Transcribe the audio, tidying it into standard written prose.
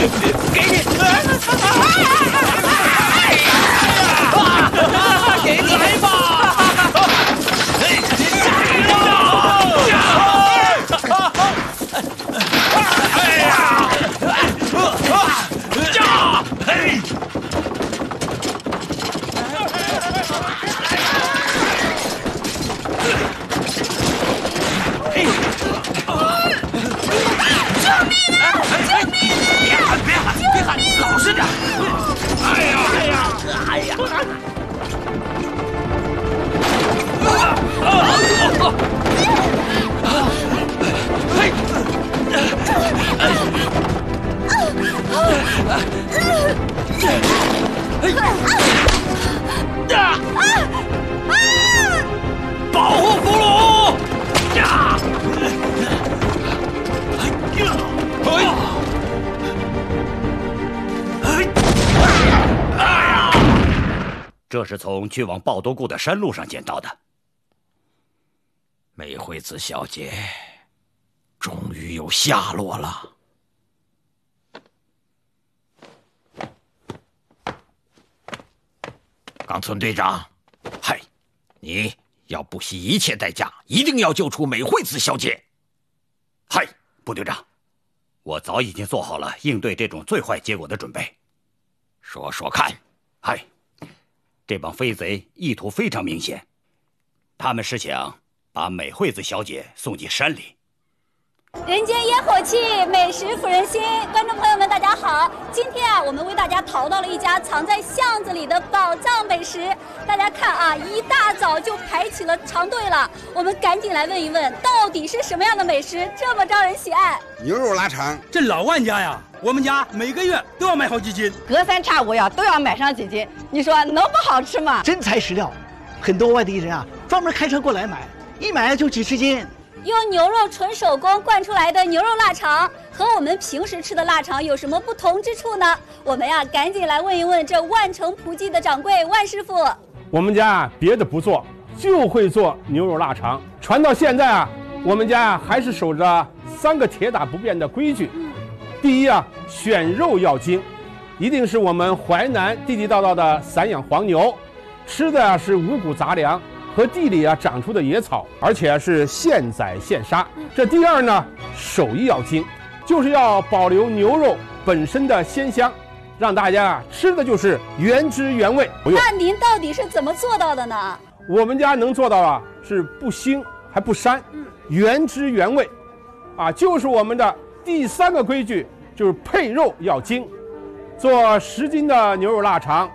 给你，给你来吧！别喊，老实点！哎呀！保护俘虏！这是从去往抱多固的山路上捡到的。美惠子小姐终于有下落了。冈村队长，嗨，你要不惜一切代价，一定要救出美惠子小姐。嗨，部队长，我早已经做好了应对这种最坏结果的准备。说说看。嗨，这帮飞贼意图非常明显，他们是想把美惠子小姐送进山里。 人间烟火气，美食抚人心。观众朋友们，大家好！今天我们为大家淘到了一家藏在巷子里的宝藏美食。大家看一大早就排起了长队了。我们赶紧来问一问，到底是什么样的美食这么招人喜爱？ 牛肉腊肠， 这老万家呀，我们家每个月都要买好几斤， 隔三差五都要买上几斤。你说能不好吃吗？ 真材实料，很多外地人专门开车过来买，一买就几十斤。 用牛肉纯手工灌出来的牛肉腊肠，和我们平时吃的腊肠有什么不同之处呢？我们赶紧来问一问这万城仆记的掌柜万师傅。 我们家别的不做，就会做牛肉腊肠。传到现在我们家还是守着3个铁打不变的规矩。第一选肉要精，一定是我们淮南地地道道的散养黄牛，吃的是五谷杂粮和地里长出的野草，而且是现宰现杀。这第二呢，手艺要精，就是要保留牛肉本身的鲜香，让大家吃的就是原汁原味。 那您到底是怎么做到的呢？ 我们家能做到是不腥还不膻，原汁原味，就是我们的第3个规矩，就是配肉要精。做10斤的牛肉腊肠